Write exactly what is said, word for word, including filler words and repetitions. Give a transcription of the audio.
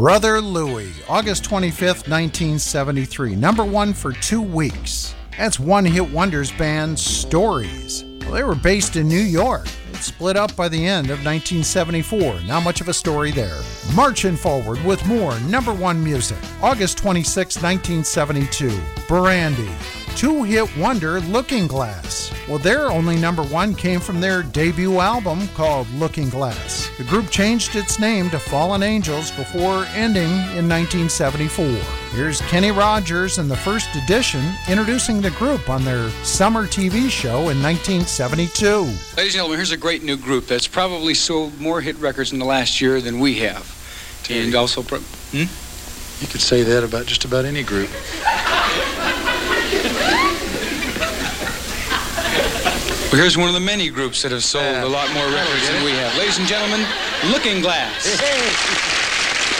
Brother Louie, August twenty-fifth, nineteen seventy-three. Number one for two weeks. That's One Hit Wonders band Stories. Well, they were based in New York. It split up by the end of nineteen seventy-four. Not much of a story there. Marching forward with more number one music. August twenty-sixth, nineteen seventy-two. Brandy. Two-hit wonder Looking Glass. Well, their only number one came from their debut album called Looking Glass. The group changed its name to Fallen Angels before ending in nineteen seventy-four. Here's Kenny Rogers and the First Edition introducing the group on their summer T V show in nineteen seventy-two. Ladies and gentlemen, here's a great new group that's probably sold more hit records in the last year than we have. Terry, and also... Pro- hmm? You could say that about just about any group. Well, here's one of the many groups that have sold a lot more records than we have. Ladies and gentlemen, Looking Glass. Hey.